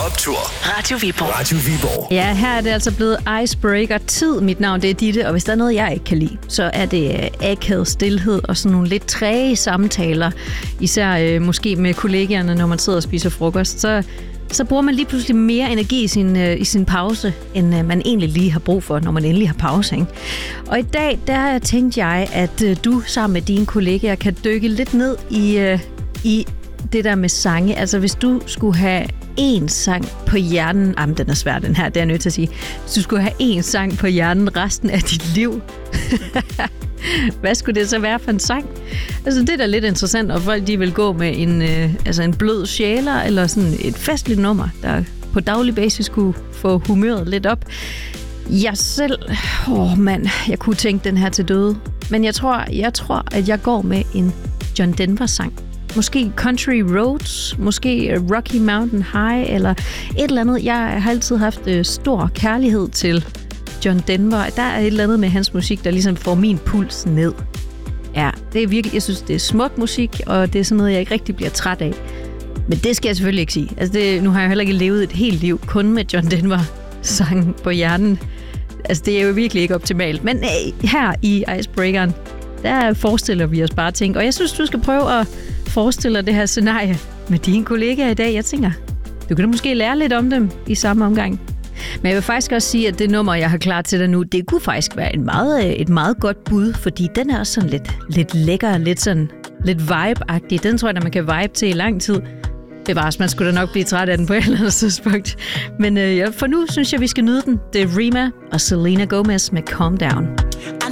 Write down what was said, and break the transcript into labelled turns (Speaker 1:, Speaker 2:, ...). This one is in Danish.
Speaker 1: Optur.
Speaker 2: Radio Viborg.
Speaker 3: Ja, her er det altså blevet icebreaker-tid. Mit navn det er Ditte, og hvis der er noget, jeg ikke kan lide, så er det akavet stilhed og sådan nogle lidt træge samtaler. Især måske med kollegaerne, når man sidder og spiser frokost. Så bruger man lige pludselig mere energi i sin pause, end man egentlig lige har brug for, når man endelig har pause. Ikke? Og i dag, der tænkte jeg, at du sammen med dine kollegaer kan dykke lidt ned i det der med sange. Altså hvis du skulle have én sang på hjernen, den er svær den her, det er jeg nødt til at sige. Hvis du skulle have én sang på hjernen resten af dit liv, hvad skulle det så være for en sang? Altså det er da lidt interessant, og folk de vil gå med en blød sjæler, eller sådan et festligt nummer, der på daglig basis kunne få humøret lidt op. Jeg selv, jeg kunne tænke den her til døde. Men jeg tror, at jeg går med en John Denver-sang. Måske Country Roads, måske Rocky Mountain High, eller et eller andet. Jeg har altid haft stor kærlighed til John Denver. Der er et eller andet med hans musik, der ligesom får min puls ned. Ja, det er virkelig, jeg synes, det er smuk musik, og det er sådan noget, jeg ikke rigtig bliver træt af. Men det skal jeg selvfølgelig ikke sige. Altså nu har jeg heller ikke levet et helt liv kun med John Denver-sangen på hjernen. Altså det er jo virkelig ikke optimalt. Men her i Icebreakeren, der forestiller vi os bare ting. Og jeg synes, du skal prøve at forestille dig det her scenarie med dine kollegaer i dag. Jeg tænker, du kan da måske lære lidt om dem i samme omgang. Men jeg vil faktisk også sige, at det nummer, jeg har klar til dig nu, det kunne faktisk være et meget godt bud, fordi den er også sådan lidt lækker, lidt vibe-agtig. Den tror jeg, at man kan vibe til i lang tid. Bevares, man skulle da nok blive træt af den på et eller andet tidspunkt. Men for nu synes jeg, vi skal nyde den. Det er Rema og Selena Gomez med Calm Down.